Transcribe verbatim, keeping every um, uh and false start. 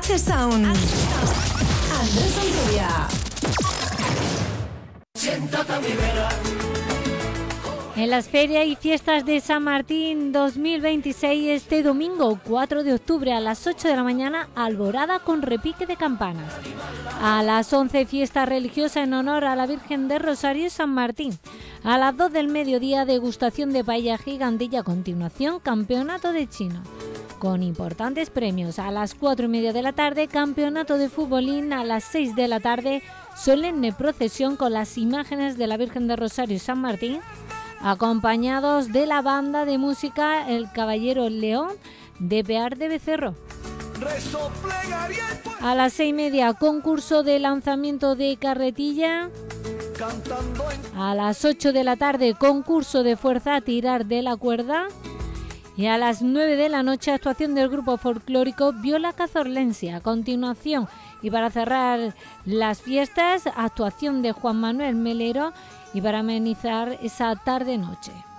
H Sound. Andrés Santuria. Siéntate a mi vera. En las ferias y fiestas de San Martín dos mil veintiséis, este domingo cuatro de octubre a las ocho de la mañana, alborada con repique de campanas. A las once, fiesta religiosa en honor a la Virgen de Rosario San Martín. A las dos del mediodía, degustación de paella gigante y a continuación, campeonato de chino, con importantes premios. A las cuatro y media de la tarde, campeonato de futbolín. A las seis de la tarde, solemne procesión con las imágenes de la Virgen de Rosario San Martín, acompañados de la banda de música El Caballero León de Pear de Becerro. A las seis y media, concurso de lanzamiento de carretilla. A las ocho de la tarde, concurso de fuerza a tirar de la cuerda. Y a las nueve de la noche, actuación del grupo folclórico Viola Cazorlense. A continuación, y para cerrar las fiestas, actuación de Juan Manuel Melero y para amenizar esa tarde-noche.